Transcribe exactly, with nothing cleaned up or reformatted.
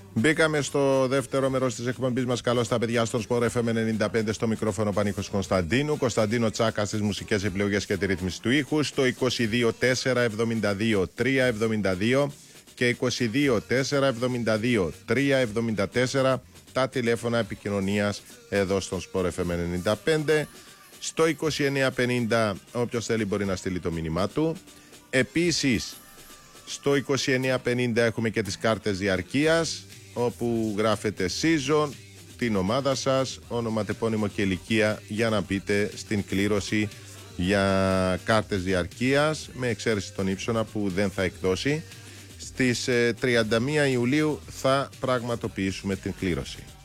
Μπήκαμε στο δεύτερο μέρος της εκπομπής μας. Καλώς τα παιδιά στον Sport εφ εμ ενενήντα πέντε, στο μικρόφωνο Πανίκος Κωνσταντίνου. Κωνσταντίνο Τσάκα στις μουσικές επιλογές και τη ρύθμιση του ήχου. Στο είκοσι δύο τέσσερα εβδομήντα δύο τρία εβδομήντα δύο και είκοσι δύο τέσσερα εβδομήντα δύο τρία εβδομήντα τέσσερα τα τηλέφωνα επικοινωνίας εδώ στον Sport εφ εμ ενενήντα πέντε. Στο είκοσι εννέα πενήντα όποιος θέλει μπορεί να στείλει το μήνυμά του. Επίσης στο είκοσι εννέα πενήντα έχουμε και τις κάρτες διαρκείας, όπου γράφετε season, την ομάδα σας, όνομα, τεπώνυμο και ηλικία για να μπείτε στην κλήρωση για κάρτες διαρκείας, με εξαίρεση τον Ύψονα που δεν θα εκδώσει. Στις ε, τριάντα μία Ιουλίου θα πραγματοποιήσουμε την κλήρωση.